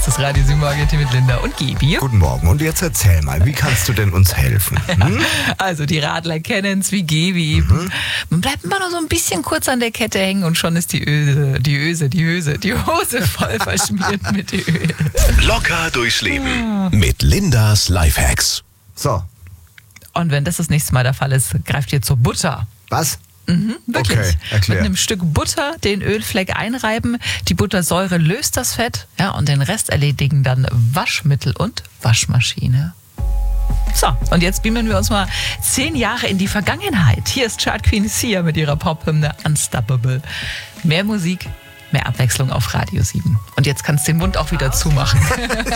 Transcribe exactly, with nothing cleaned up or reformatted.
ist das Radio sieben Morgen mit Linda und Gibi. Guten Morgen. Und jetzt erzähl mal, wie kannst du denn uns helfen? Hm? Also die Radler kennen es wie Gibi. Mhm. Man bleibt immer noch so ein bisschen kurz an der Kette hängen und schon ist die Öse, die Öse, die Öse, die Hose voll verschmiert mit Öl. Locker durchs Leben mit Lindas Lifehacks. So. Und wenn das das nächste Mal der Fall ist, greift ihr zur Butter. Was? Mhm, wirklich. Okay, erklär. Mit einem Stück Butter den Ölfleck einreiben. Die Buttersäure löst das Fett, ja, und den Rest erledigen dann Waschmittel und Waschmaschine. So, und jetzt beamen wir uns mal zehn Jahre in die Vergangenheit. Hier ist Chart Queen Sia mit ihrer Pop-Hymne Unstoppable. Mehr Musik, mehr Abwechslung auf Radio sieben. Und jetzt kannst du den Mund auch wieder zumachen.